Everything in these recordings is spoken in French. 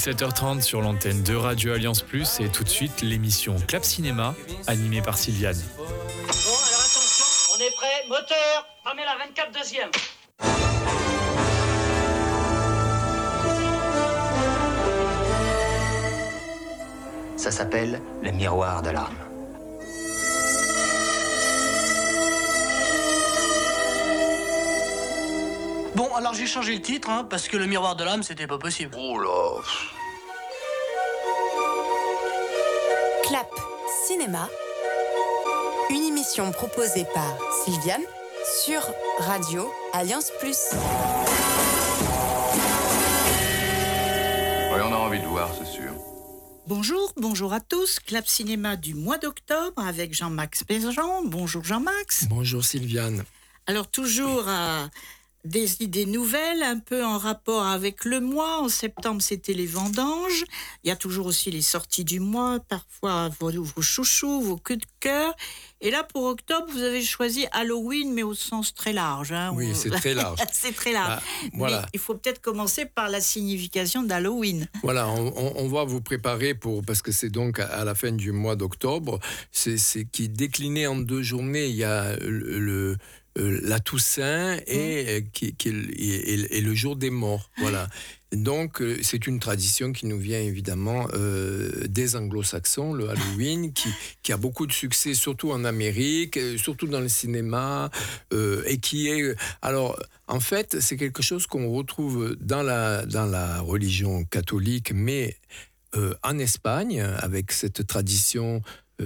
17h30 sur l'antenne de Radio Alliance Plus et tout de suite l'émission Clap Cinéma animée par Sylviane. Bon, alors attention, on est prêt, moteur, Pamela 24 deuxième. Ça s'appelle le miroir de l'âme. Bon, alors j'ai changé le titre, parce que le miroir de l'âme, c'était pas possible. Oh là. Clap Cinéma, une émission proposée par Sylviane sur Radio Alliance Plus. Oui, on a envie de voir, c'est sûr. Bonjour à tous. Clap Cinéma du mois d'octobre avec Jean-Max Béjean. Bonjour Jean-Max. Bonjour Sylviane. Alors toujours des idées nouvelles, un peu en rapport avec le mois. En septembre, c'était les vendanges. Il y a toujours aussi les sorties du mois, parfois vos chouchous, vos coups de cœur. Et là, pour octobre, vous avez choisi Halloween, mais au sens très large. Oui, c'est très large. C'est très large. Voilà. Mais il faut peut-être commencer par la signification d'Halloween. Voilà, on va vous préparer parce que c'est donc à la fin du mois d'octobre. C'est qui est décliné en 2 journées. Il y a la Toussaint et le jour des morts. Voilà. Donc, c'est une tradition qui nous vient évidemment des anglo-saxons, le Halloween, qui a beaucoup de succès, surtout en Amérique, surtout dans le cinéma, et qui est... Alors, en fait, c'est quelque chose qu'on retrouve dans la religion catholique, mais en Espagne, avec cette tradition...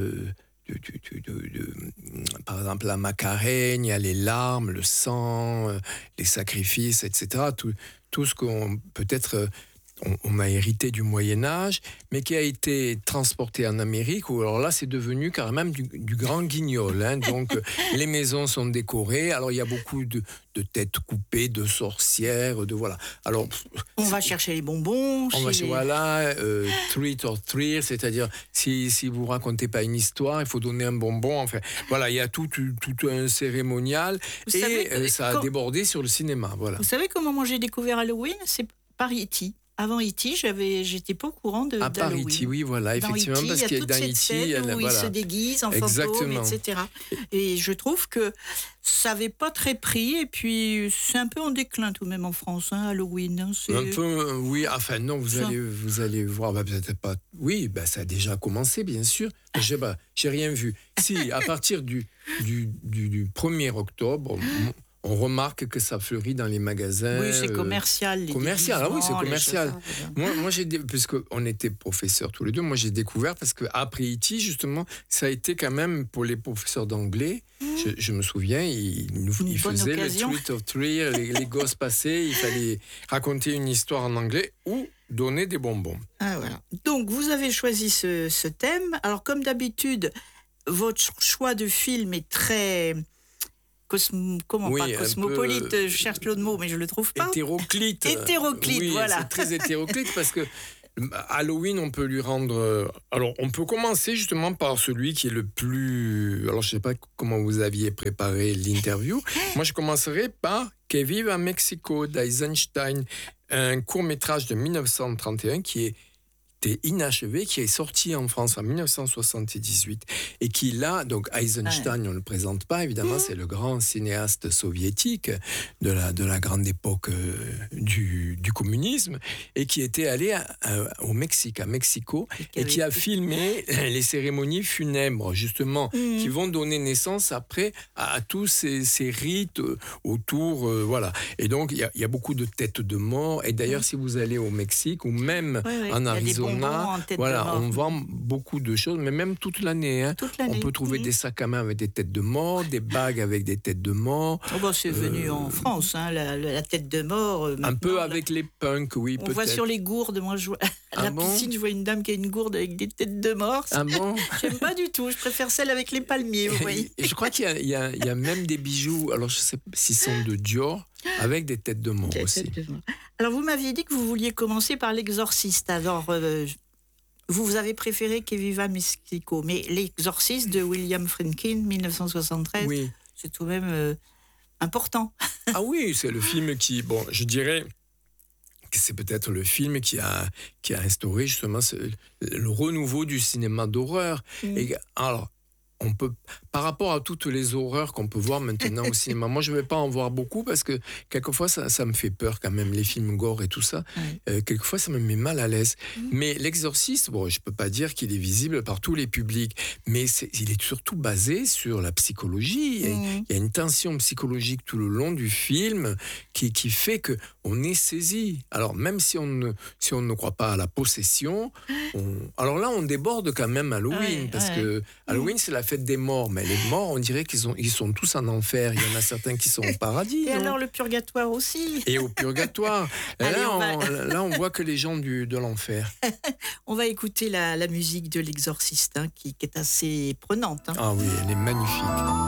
par exemple la Macarena, il y a les larmes, le sang, les sacrifices, etc. Tout ce qu'on peut-être on a hérité du Moyen-Âge, mais qui a été transporté en Amérique, où alors là c'est devenu carrément du grand guignol. Donc les maisons sont décorées, alors il y a beaucoup de têtes coupées, de sorcières, voilà. Alors on va chercher les bonbons. Voilà, treat or treat, c'est-à-dire si vous racontez pas une histoire, il faut donner un bonbon. Enfin, voilà, il y a tout un cérémonial ça a débordé sur le cinéma. Voilà. Vous savez comment moi j'ai découvert Halloween ? C'est par E.T. Avant E.T., j'étais pas au courant d'Halloween. Par E.T., oui, voilà, effectivement, parce qu'il y a dans E.T., où il se déguise en fantôme, etc. Et je trouve que ça n'avait pas très pris, et puis c'est un peu en déclin tout de même en France, Halloween. Un peu, oui, enfin non, vous allez voir, peut-être pas. Oui, ça a déjà commencé, bien sûr. J'ai rien vu. Si, à partir du 1er octobre... On remarque que ça fleurit dans les magasins. Oui, c'est commercial. Oui, c'est commercial. Moi, puisqu'on était professeurs tous les deux, moi j'ai découvert, parce qu'après E.T., justement, ça a été quand même pour les professeurs d'anglais. Je me souviens, ils faisaient le treat or treat, les gosses passaient, il fallait raconter une histoire en anglais ou donner des bonbons. Voilà. Donc, vous avez choisi ce thème. Alors, comme d'habitude, votre choix de film est très... cosmopolite, je cherche l'autre mot, mais je ne le trouve pas. Hétéroclite. Oui, voilà. C'est très hétéroclite parce que Halloween, on peut lui rendre... Alors, on peut commencer justement par celui qui est le plus... Alors, je ne sais pas comment vous aviez préparé l'interview. Moi, je commencerai par Que viva Mexico d'Eisenstein, un court-métrage de 1931 qui était inachevé, qui est sorti en France en 1978 et qui là, donc Eisenstein, on ne le présente pas évidemment, c'est le grand cinéaste soviétique de la grande époque du communisme et qui était allé au Mexique, à Mexico, et qui a filmé les cérémonies funèbres justement qui vont donner naissance après à tous ces rites autour, voilà. Et donc il y a beaucoup de têtes de mort, et d'ailleurs si vous allez au Mexique ou même en Arizona, voilà, on vend beaucoup de choses, mais même toute l'année. On peut trouver des sacs à main avec des têtes de mort, des bagues avec des têtes de mort. C'est venu en France, la tête de mort. Un peu avec les punks, oui, peut-être. On voit sur les gourdes, moi, à la piscine, je vois une dame qui a une gourde avec des têtes de mort. Ah bon ? J'aime pas du tout, je préfère celle avec les palmiers, vous voyez. Et je crois qu'il y a même des bijoux, alors je sais pas s'ils sont de Dior, avec des têtes de mort aussi. Alors, vous m'aviez dit que vous vouliez commencer par l'Exorciste. Alors, vous avez préféré Que viva Mexico, mais l'Exorciste de William Friedkin, 1973, c'est tout de même important. Ah oui, c'est le film qui, je dirais c'est peut-être le film qui a instauré justement le renouveau du cinéma d'horreur. Et alors, on peut, par rapport à toutes les horreurs qu'on peut voir maintenant au cinéma, moi je ne vais pas en voir beaucoup parce que quelquefois ça me fait peur quand même, les films gore et tout ça. Quelquefois ça me met mal à l'aise. Mais L'Exorciste, bon, je ne peux pas dire qu'il est visible par tous les publics, mais il est surtout basé sur la psychologie. Il y a une tension psychologique tout le long du film qui fait qu'on est saisi. Alors même si on ne croit pas à la possession, alors là on déborde quand même Halloween, parce que Halloween c'est la fête des morts, mais les morts, on dirait ils sont tous en enfer. Il y en a certains qui sont au paradis. Et alors le purgatoire aussi. Et au purgatoire. Allez, Là, on voit que les gens de l'enfer. On va écouter la musique de l'Exorciste, qui est assez prenante. Ah oui, elle est magnifique.